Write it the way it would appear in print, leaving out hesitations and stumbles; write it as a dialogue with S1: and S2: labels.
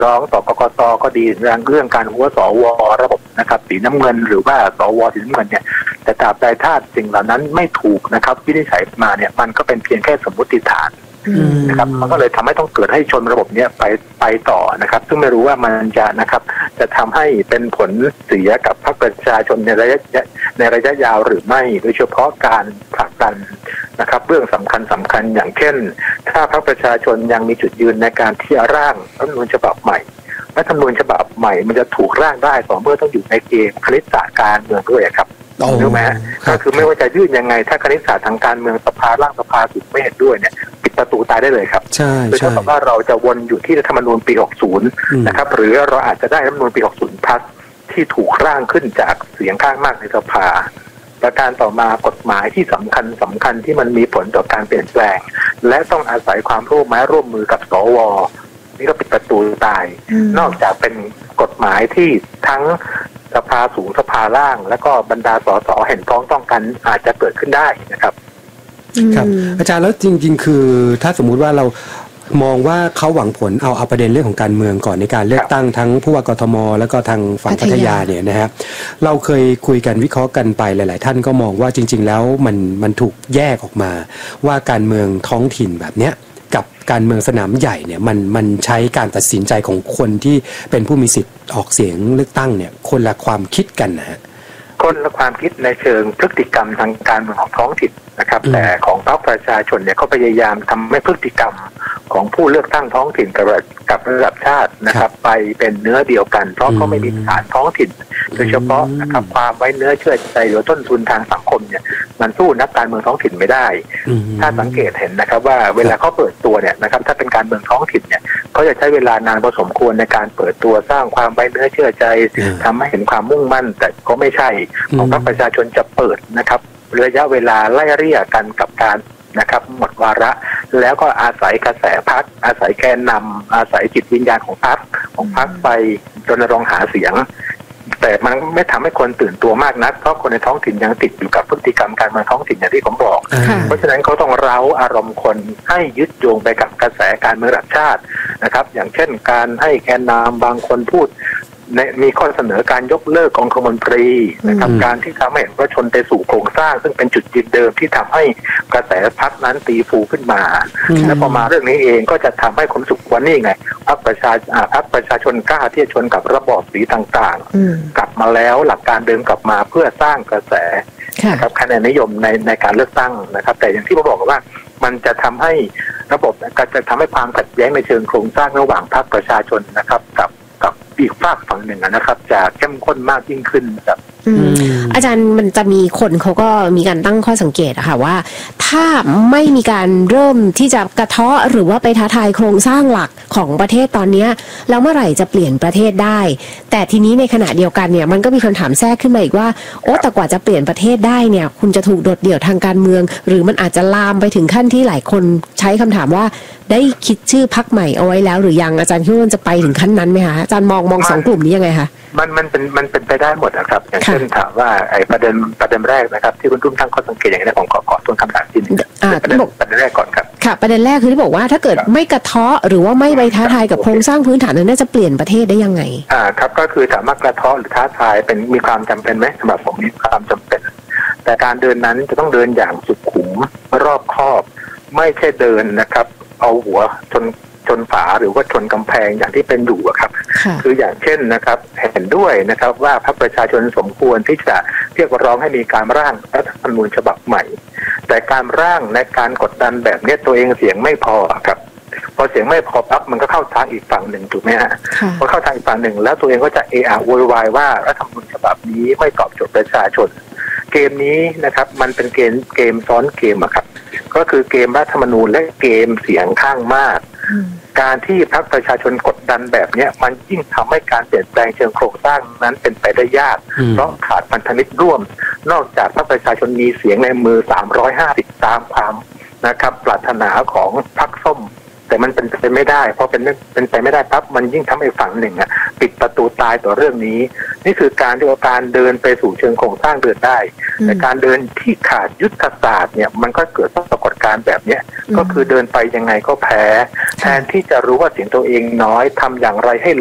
S1: ร้องต่อกกต.ก็ดีเรื่องการหัวสว.ระบบนะครับสีน้ำเงินหรือว่าสว.สีน้ำเงินเนี่ยแต่ตราบใดถ้าสิ่งเหล่านั้นไม่ถูกนะครับวินิจฉัยมาเนี่ยมันก็เป็นเพียงแค่สมมติฐานนะครับมันก็เลยทำให้ต้องเกิดให้ชนระบบเนี้ยไปต่อนะครับซึ่งไม่รู้ว่ามันจะทำให้เป็นผลเสียกับพรรคประชาชนในระยะยาวหรือไม่โดยเฉพาะการผลักดันนะครับเรื่องสำคัญอย่างเช่นถ้าพรรคประชาชนยังมีจุดยืนในการที่จะร่างรัฐธรรมนูญฉบับใหม่รัฐธรรมนูญฉบับใหม่มันจะถูกร่างได้ต่อเมื่อต้องอยู่ในเกณฑ์คณิตศาสตร์การเมืองด้วยครับรู้ไหมก็คือไม่ว่าจะยื่นยังไงถ้าคณิตศาสตร์ทางการเมืองสภาร่างสภาสุดไม่เห็นด้วยเนี่ยปิดประตูตายได้เลยครับ
S2: ใช่
S1: โดยเฉพาะว่าเราจะวนอยู่ที่รัฐธรรมนูญปี 60 นะครับหรือเราอาจจะได้รัฐธรรมนูญปี 60 plus ที่ถูกร่างขึ้นจากเสียงข้างมากในสภาประการต่อมากฎหมายที่สำคัญที่มันมีผลต่อการเปลี่ยนแปลงและต้องอาศัยความร่วมมือกับสว.นี่ก็ปิดประตูตายนอกจากเป็นกฎหมายที่ทั้งสภาสูงสภาล่างแล้วก็บรรดาสสเห็นพ้องต้องกันอาจจะเกิดขึ้นได้นะครับ
S2: ครับอาจารย์แล้วจริงๆคือถ้าสมมุติว่าเรามองว่าเขาหวังผลเอาประเด็นเรื่องของการเมืองก่อนในการเลือกตั้งทั้งผู้ว่ากทมแล้วก็ทางฝั่งพัทยาเนี่ยนะครับเราเคยคุยกันวิเคราะห์กันไปหลายๆท่านก็มองว่าจริงๆแล้วมันถูกแยกออกมาว่าการเมืองท้องถิ่นแบบเนี้ยกับการเมืองสนามใหญ่เนี่ยมันใช้การตัดสินใจของคนที่เป็นผู้มีสิทธิ์ออกเสียงเลือกตั้งเนี่ยคนละความคิดกันนะฮะ
S1: คนละความคิดในเชิงพฤติกรรมทางการเมืองของท้องถิ่นนะครับแต่ของพรรคประชาชนเนี่ยเขาพยายามทำให้พฤติกรรมของผู้เลือกตั้งท้องถิ่นกับระดับชาตินะครับไปเป็นเนื้อเดียวกันเพราะเขาไม่มีฐานท้องถิ่นโดยเฉพาะนะครับความไว้เนื้อเชื่อใจหรือต้นทุนทางสังคมเนี่ยมันสู้นักการเมืองท้องถิ่นไม่ได้ถ้าสังเกตเห็นนะครับว่าเวลาเขาเปิดตัวเนี่ยนะครับถ้าเป็นการเมืองท้องถิ่นเนี่ยเขาจะใช้เวลานานพอสมควรในการเปิดตัวสร้างความไว้เนื้อเชื่อใจทำให้เห็นความมุ่งมั่นแต่ก็ไม่ใช่ของพรรคประชาชนจะเปิดนะครับระยะเวลาไล่เรียกกันกับการนะครับหมดวาระแล้วก็อาศัยกระแสพรรคอาศัยแกนนำอาศัยจิตวิญญาณของพรรคไปรณรงค์หาเสียงแต่มันไม่ทำให้คนตื่นตัวมากนักเพราะคนในท้องถิ่นยังติดอยู่กับพฤติกรรมการเมืองท้องถิ่นอย่างที่ผมบอกเพราะฉะนั้นเขาต้องเร้าอารมณ์คนให้ยึดโยงไปกับกระแสการเมืองระดับชาตินะครับอย่างเช่นการให้แกนนำบางคนพูดมีข้อเสนอการยกเลิกกองคมนตรีนะครับการที่ทำให้เห็นว่าชนไปสู่โครงสร้างซึ่งเป็นจุดยืนเดิมที่ทำให้กระแสพรรคนั้นตีฟูขึ้นมาและพอมาเรื่องนี้เองก็จะทำให้คนสุขวันนี้ไงพรรคประชาชนกล้าที่จะชนกับระบอบสีต่างๆกลับมาแล้วหลักการเดิมกลับมาเพื่อสร้างกระแสนะครับคะแนนนิยมในการเลือกตั้งนะครับแต่อย่างที่ผมบอกว่ามันจะทำให้ระบบจะทำให้ความขัดแย้งในเชิงโครงสร้างระหว่างพรรคประชาชนนะครับกับอีกฝากฝั่งหนึ่งนะครับจะเข้มข้นมากยิ่งขึ้นครับ
S3: อาจารย์มันจะมีคนเขาก็มีการตั้งข้อสังเกตอะค่ะว่าถ้าไม่มีการเริ่มที่จะกระเทาะหรือว่าไปท้าทายโครงสร้างหลักของประเทศตอนนี้แล้วเมื่อไหร่จะเปลี่ยนประเทศได้แต่ทีนี้ในขณะเดียวกันเนี่ยมันก็มีคำถามแทรกขึ้นมาอีกว่าโอ้แต่กว่าจะเปลี่ยนประเทศได้เนี่ยคุณจะถูกโดดเดี่ยวทางการเมืองหรือมันอาจจะลามไปถึงขั้นที่หลายคนใช้คำถามว่าได้คิดชื่อพรรคใหม่เอาไว้แล้วหรือยังอาจารย์คิดว่ามันจะไปถึงขั้นนั้นไหมคะอาจารย์มองสองกลุ่มนี้ยังไงคะ
S1: มันเป็นไปได้หมดนะครับอย่างเช่นถามว่าไอ้ประเด็นแรกนะครับที่คุณรุ่งตั้งข้อสังเกตอย่างนี้ผมขอทวนคำถามที่ประเด็นแรกก่อนครับ
S3: ค่ะประเด็นแรกคือที่บอกว่าถ้าเกิดไม่กระเทาะหรือว่าไม่ไปท้าทายกับโครงสร้างพื้นฐานนั้นน่าจะเปลี่ยนประเทศได้ยังไง
S1: ครับก็คือถามว่ากระเทาะหรือท้าทายมีความจำเป็นไหมสำหรับผมมีความจำเป็นแต่การเดินนั้นจะต้องเดินอย่างสุขุมรอบคอบไม่ใช่เดินนะครับเอาหัวชนฝาหรือว่าชนกำแพงอย่างที่เป็นอยู่ครับคืออย่างเช่นนะครับเห็นด้วยนะครับว่าพรรคประชาชนสมควรที่จะเรียกร้องให้มีการร่างรัฐธรรมนูญฉบับใหม่แต่การร่างในการกดดันแบบนี้ตัวเองเสียงไม่พอครับพอเสียงไม่พอปั๊บมันก็เข้าทางอีกฝั่งหนึ่งถูกไหมฮะพอเข้าทางอีกฝั่งหนึ่งแล้วตัวเองก็จะโวยวายว่ารัฐธรรมนูญฉบับนี้ไม่ตอบโจทย์ประชาชนเกมนี้นะครับมันเป็นเกมซ้อนเกมครับก็คือเกมรัฐธรรมนูญและเกมเสียงข้างมากการที่พรรคประชาชนกดดันแบบนี้มันยิ่งทำให้การเปลี่ยนแปลงเชิงโครงสร้างนั้นเป็นไปได้ยากเพราะขาดพันธมิตรร่วมนอกจากพรรคประชาชนมีเสียงในมือ350ตามความนะครับปรารถนาของพรรคส้มแต่มันเป็นไปไม่ได้เพราะเป็นไปไม่ได้ปั๊บมันยิ่งทำให้ฝั่งหนึ่งปิดประตูตายต่อเรื่องนี้นี่คือการที่ว่าการเดินไปสู่เชิงโครงสร้างเดินได้แต่การเดินที่ขาดยุทธศาสตร์เนี่ยมันก็เกิดปรากฏการณ์แบบเนี้ยก็คือเดินไปยังไงก็แพ้แทนที่จะรู้ว่าเสียงตัวเองน้อยทำอย่างไรให้